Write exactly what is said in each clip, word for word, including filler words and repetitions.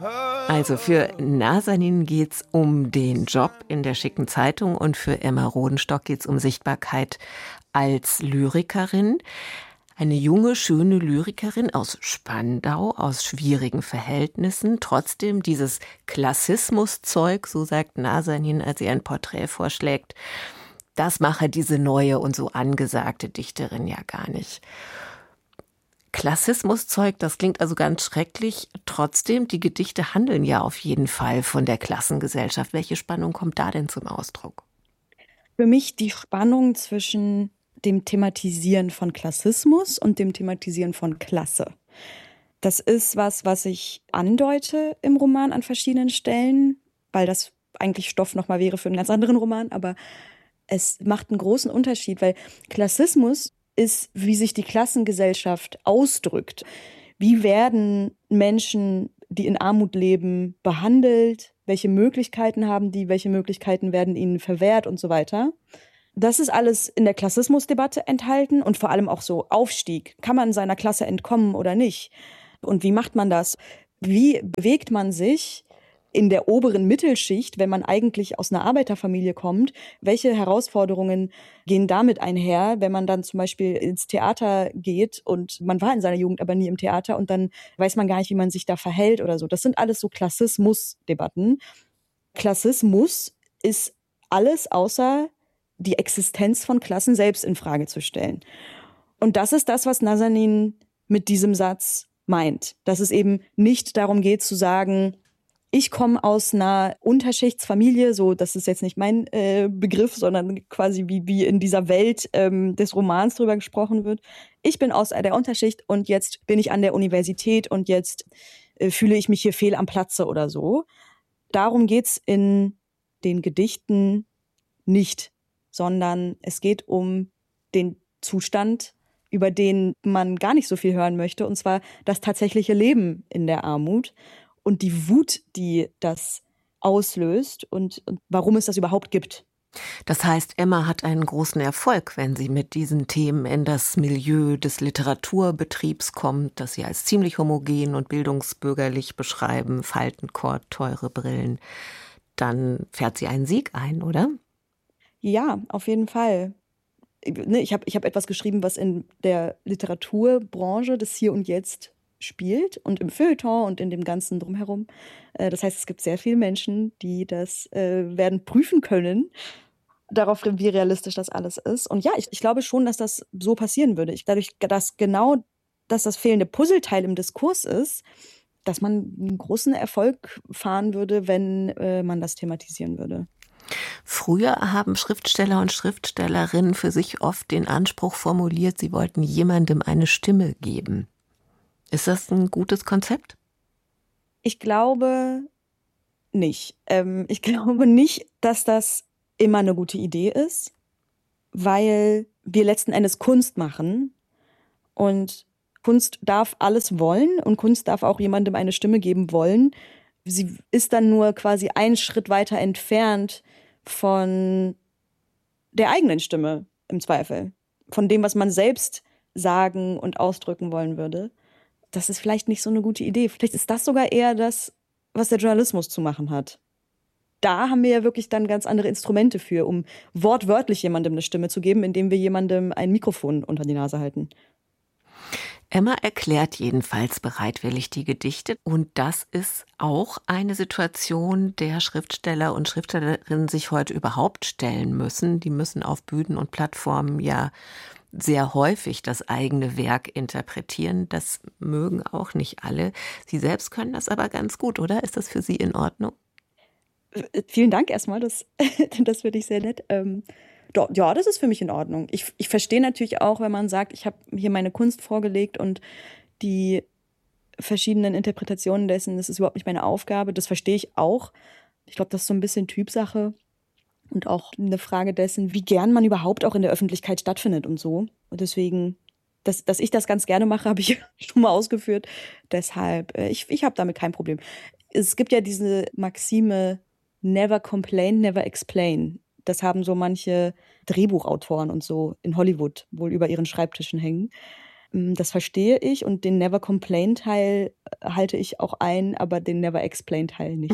Also für Nazanin geht's um den Job in der schicken Zeitung und für Emma Rodenstock geht's um Sichtbarkeit als Lyrikerin. Eine junge, schöne Lyrikerin aus Spandau, aus schwierigen Verhältnissen. Trotzdem dieses Klassismuszeug, so sagt Nazanin, als sie ein Porträt vorschlägt, das mache diese neue und so angesagte Dichterin ja gar nicht. Klassismuszeug, das klingt also ganz schrecklich. Trotzdem, die Gedichte handeln ja auf jeden Fall von der Klassengesellschaft. Welche Spannung kommt da denn zum Ausdruck? Für mich die Spannung zwischen dem Thematisieren von Klassismus und dem Thematisieren von Klasse. Das ist was, was ich andeute im Roman an verschiedenen Stellen, weil das eigentlich Stoff nochmal wäre für einen ganz anderen Roman, aber es macht einen großen Unterschied, weil Klassismus ist, wie sich die Klassengesellschaft ausdrückt. Wie werden Menschen, die in Armut leben, behandelt? Welche Möglichkeiten haben die? Welche Möglichkeiten werden ihnen verwehrt und so weiter? Das ist alles in der Klassismusdebatte enthalten und vor allem auch so Aufstieg. Kann man seiner Klasse entkommen oder nicht? Und wie macht man das? Wie bewegt man sich in der oberen Mittelschicht, wenn man eigentlich aus einer Arbeiterfamilie kommt? Welche Herausforderungen gehen damit einher, wenn man dann zum Beispiel ins Theater geht und man war in seiner Jugend aber nie im Theater und dann weiß man gar nicht, wie man sich da verhält oder so. Das sind alles so Klassismus-Debatten. Klassismus ist alles außer die Existenz von Klassen selbst in Frage zu stellen. Und das ist das, was Nazanin mit diesem Satz meint. Dass es eben nicht darum geht zu sagen, ich komme aus einer Unterschichtsfamilie, so, das ist jetzt nicht mein äh, Begriff, sondern quasi wie, wie in dieser Welt ähm, des Romans drüber gesprochen wird. Ich bin aus der Unterschicht und jetzt bin ich an der Universität und jetzt äh, fühle ich mich hier fehl am Platze oder so. Darum geht's in den Gedichten nicht, sondern es geht um den Zustand, über den man gar nicht so viel hören möchte, und zwar das tatsächliche Leben in der Armut und die Wut, die das auslöst und, und warum es das überhaupt gibt. Das heißt, Emma hat einen großen Erfolg, wenn sie mit diesen Themen in das Milieu des Literaturbetriebs kommt, das sie als ziemlich homogen und bildungsbürgerlich beschreiben, Faltenkord, teure Brillen. Dann fährt sie einen Sieg ein, oder? Ja, auf jeden Fall. Ich habe ich hab etwas geschrieben, was in der Literaturbranche des Hier und Jetzt spielt und im Feuilleton und in dem Ganzen drumherum. Das heißt, es gibt sehr viele Menschen, die das äh, werden prüfen können, darauf, wie realistisch das alles ist. Und ja, ich, ich glaube schon, dass das so passieren würde. Ich, dadurch, dass genau dass das fehlende Puzzleteil im Diskurs ist, dass man einen großen Erfolg fahren würde, wenn äh, man das thematisieren würde. Früher haben Schriftsteller und Schriftstellerinnen für sich oft den Anspruch formuliert, sie wollten jemandem eine Stimme geben. Ist das ein gutes Konzept? Ich glaube nicht. Ähm, ich glaube nicht, dass das immer eine gute Idee ist, weil wir letzten Endes Kunst machen und Kunst darf alles wollen und Kunst darf auch jemandem eine Stimme geben wollen. Sie ist dann nur quasi einen Schritt weiter entfernt von der eigenen Stimme im Zweifel, von dem, was man selbst sagen und ausdrücken wollen würde. Das ist vielleicht nicht so eine gute Idee. Vielleicht ist das sogar eher das, was der Journalismus zu machen hat. Da haben wir ja wirklich dann ganz andere Instrumente für, um wortwörtlich jemandem eine Stimme zu geben, indem wir jemandem ein Mikrofon unter die Nase halten. Emma erklärt jedenfalls bereitwillig die Gedichte. Und das ist auch eine Situation, der Schriftsteller und Schriftstellerinnen sich heute überhaupt stellen müssen. Die müssen auf Bühnen und Plattformen ja sehr häufig das eigene Werk interpretieren. Das mögen auch nicht alle. Sie selbst können das aber ganz gut, oder? Ist das für Sie in Ordnung? Vielen Dank erstmal, das, das finde ich sehr nett. Ähm, doch, ja, das ist für mich in Ordnung. Ich, ich verstehe natürlich auch, wenn man sagt, ich habe hier meine Kunst vorgelegt und die verschiedenen Interpretationen dessen, das ist überhaupt nicht meine Aufgabe. Das verstehe ich auch. Ich glaube, das ist so ein bisschen Typsache und auch eine Frage dessen, wie gern man überhaupt auch in der Öffentlichkeit stattfindet und so. Und deswegen, dass, dass ich das ganz gerne mache, habe ich schon mal ausgeführt. Deshalb, ich, ich habe damit kein Problem. Es gibt ja diese Maxime, never complain, never explain. Das haben so manche Drehbuchautoren und so in Hollywood wohl über ihren Schreibtischen hängen. Das verstehe ich und den Never Complain-Teil halte ich auch ein, aber den Never Explain-Teil nicht.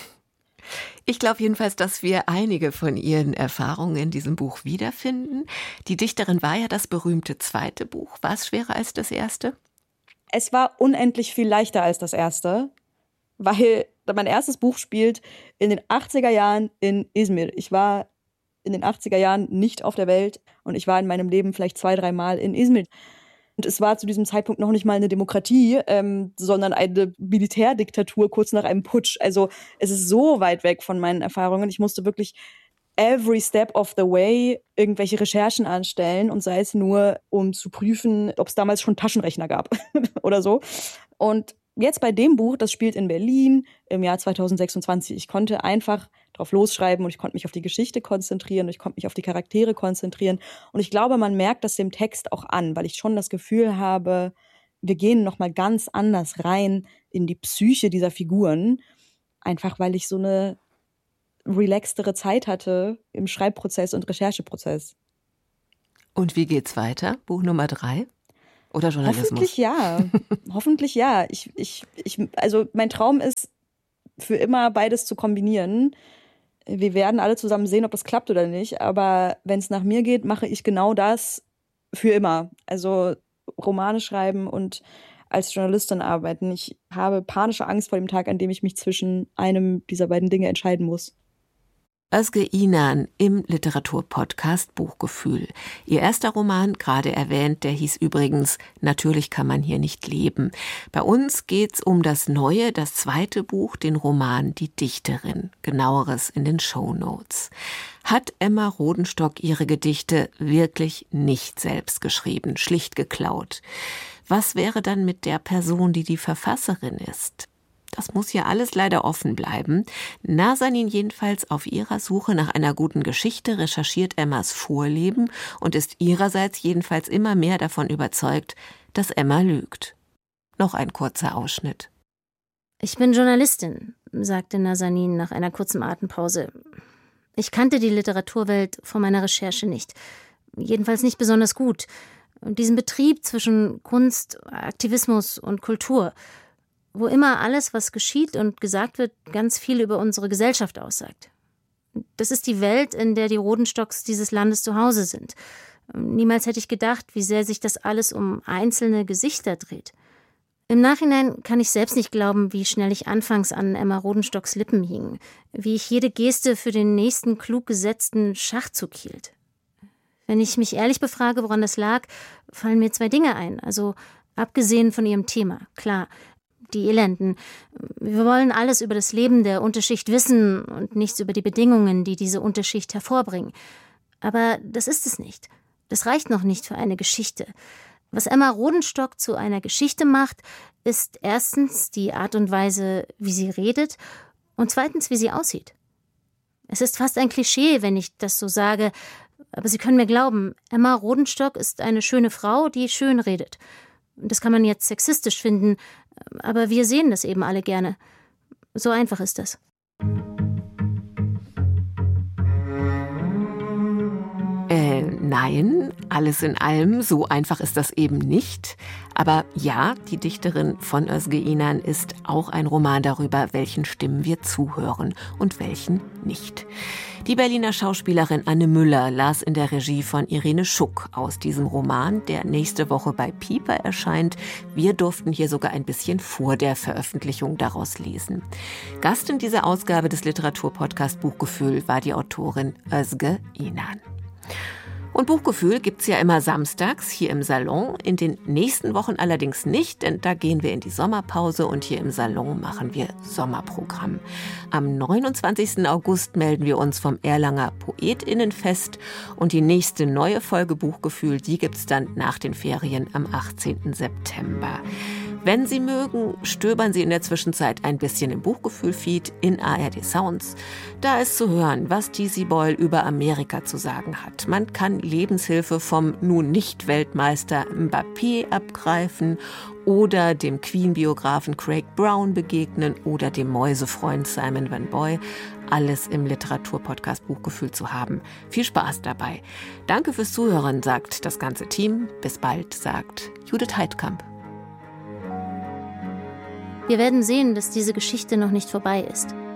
Ich glaube jedenfalls, dass wir einige von ihren Erfahrungen in diesem Buch wiederfinden. Die Dichterin war ja das berühmte zweite Buch. War es schwerer als das erste? Es war unendlich viel leichter als das erste, weil mein erstes Buch spielt in den achtziger Jahren in Izmir. Ich war in den achtziger Jahren nicht auf der Welt und ich war in meinem Leben vielleicht zwei, dreimal in Izmir. Und es war zu diesem Zeitpunkt noch nicht mal eine Demokratie, ähm, sondern eine Militärdiktatur kurz nach einem Putsch. Also es ist so weit weg von meinen Erfahrungen. Ich musste wirklich every step of the way irgendwelche Recherchen anstellen und sei es nur, um zu prüfen, ob es damals schon Taschenrechner gab oder so. Und jetzt bei dem Buch, das spielt in Berlin im Jahr zweitausendsechsundzwanzig. Ich konnte einfach drauf losschreiben und ich konnte mich auf die Geschichte konzentrieren und ich konnte mich auf die Charaktere konzentrieren. Und ich glaube, man merkt das dem Text auch an, weil ich schon das Gefühl habe, wir gehen nochmal ganz anders rein in die Psyche dieser Figuren. Einfach weil ich so eine relaxtere Zeit hatte im Schreibprozess und Rechercheprozess. Und wie geht's weiter? Buch Nummer drei? Oder Journalismus? Hoffentlich ja. Hoffentlich ja. Ich, ich, ich, also mein Traum ist, für immer beides zu kombinieren. Wir werden alle zusammen sehen, ob das klappt oder nicht. Aber wenn es nach mir geht, mache ich genau das für immer. Also Romane schreiben und als Journalistin arbeiten. Ich habe panische Angst vor dem Tag, an dem ich mich zwischen einem dieser beiden Dinge entscheiden muss. Özge İnan im Literaturpodcast Buchgefühl. Ihr erster Roman, gerade erwähnt, der hieß übrigens »Natürlich kann man hier nicht leben«. Bei uns geht's um das neue, das zweite Buch, den Roman »Die Dichterin«. Genaueres in den Shownotes. Hat Emma Rodenstock ihre Gedichte wirklich nicht selbst geschrieben, schlicht geklaut? Was wäre dann mit der Person, die die Verfasserin ist? Das muss ja alles leider offen bleiben. Nazanin jedenfalls auf ihrer Suche nach einer guten Geschichte recherchiert Emmas Vorleben und ist ihrerseits jedenfalls immer mehr davon überzeugt, dass Emma lügt. Noch ein kurzer Ausschnitt. Ich bin Journalistin, sagte Nazanin nach einer kurzen Atempause. Ich kannte die Literaturwelt vor meiner Recherche nicht. Jedenfalls nicht besonders gut. Diesen Betrieb zwischen Kunst, Aktivismus und Kultur, wo immer alles, was geschieht und gesagt wird, ganz viel über unsere Gesellschaft aussagt. Das ist die Welt, in der die Rodenstocks dieses Landes zu Hause sind. Niemals hätte ich gedacht, wie sehr sich das alles um einzelne Gesichter dreht. Im Nachhinein kann ich selbst nicht glauben, wie schnell ich anfangs an Emma Rodenstocks Lippen hing, wie ich jede Geste für den nächsten klug gesetzten Schachzug hielt. Wenn ich mich ehrlich befrage, woran das lag, fallen mir zwei Dinge ein. Also abgesehen von ihrem Thema, klar, die Elenden. Wir wollen alles über das Leben der Unterschicht wissen und nichts über die Bedingungen, die diese Unterschicht hervorbringen. Aber das ist es nicht. Das reicht noch nicht für eine Geschichte. Was Emma Rodenstock zu einer Geschichte macht, ist erstens die Art und Weise, wie sie redet und zweitens, wie sie aussieht. Es ist fast ein Klischee, wenn ich das so sage, aber Sie können mir glauben, Emma Rodenstock ist eine schöne Frau, die schön redet. Das kann man jetzt sexistisch finden, aber wir sehen das eben alle gerne. So einfach ist das. Äh, nein, alles in allem, so einfach ist das eben nicht. Aber ja, die Dichterin von Özge İnan ist auch ein Roman darüber, welchen Stimmen wir zuhören und welchen nicht. Die Berliner Schauspielerin Anne Müller las in der Regie von Irene Schuck aus diesem Roman, der nächste Woche bei Piper erscheint. Wir durften hier sogar ein bisschen vor der Veröffentlichung daraus lesen. Gast in dieser Ausgabe des Literaturpodcast Buchgefühl war die Autorin Özge İnan. Und Buchgefühl gibt's ja immer samstags hier im Salon, in den nächsten Wochen allerdings nicht, denn da gehen wir in die Sommerpause und hier im Salon machen wir Sommerprogramm. Am neunundzwanzigsten August melden wir uns vom Erlanger PoetInnenfest und die nächste neue Folge Buchgefühl, die gibt's dann nach den Ferien am achtzehnten September. Wenn Sie mögen, stöbern Sie in der Zwischenzeit ein bisschen im Buchgefühl-Feed in A R D Sounds. Da ist zu hören, was T C Boyle über Amerika zu sagen hat. Man kann Lebenshilfe vom nun nicht Weltmeister Mbappé abgreifen oder dem Queen-Biografen Craig Brown begegnen oder dem Mäusefreund Simon Van Boy. Alles im Literaturpodcast Buchgefühl zu haben. Viel Spaß dabei. Danke fürs Zuhören, sagt das ganze Team. Bis bald, sagt Judith Heidkamp. Wir werden sehen, dass diese Geschichte noch nicht vorbei ist.